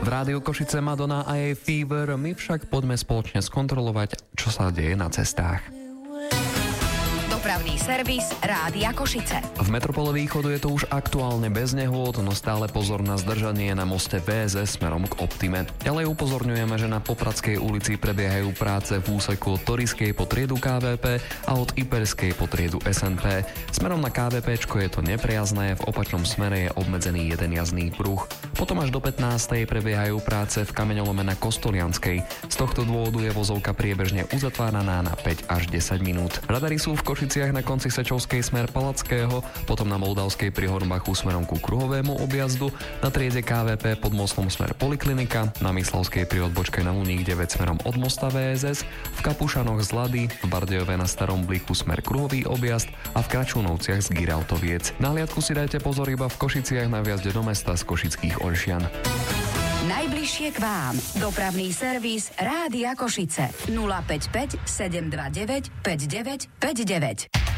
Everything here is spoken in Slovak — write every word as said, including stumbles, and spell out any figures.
rádiu Košice Madonna a jej Fever, my však poďme spoločne skontrolovať, čo sa deje na cestách. Dopravný servis Rádia Košice. V metropole východu je to už aktuálne bez nehôd, no stále pozor na zdržanie na moste vé es es smerom k Optime. Ďalej upozorňujeme, že na Popradskej ulici prebiehajú práce v úseku od Toryskej po triedu ká vé pé a od Iperskej po triedu es en pé. Smerom na ká vé péčko je to neprejazné, v opačnom smere je obmedzený jeden jazdný pruh. Potom až do pätnástej prebiehajú práce v kameňolome na Kostolianskej. Z tohto dôvodu je vozovka priebežne uzatváraná na päť až desať minút. Radary sú v Košiciach na konci Sečovskej smer Palackého, potom na Moldavskej pri Hornbachu smerom ku kruhovému objazdu, na triede ká vé pé pod mostom smer Poliklinika, na Myslavskej pri odbočke na Luník deväť smerom od mosta vé es es, v Kapušanoch z Lady, v Bardejove na Starom Blíku smer kruhový objazd a v Kračunovciach z Giraltoviec. Na hliadku si dajte pozor iba v Košiciach na vjazde do mesta z Košických Olšian. Najbližšie k vám. Dopravný servis Rádia Košice. nula päť päť sedem dva deväť päť deväť päť deväť.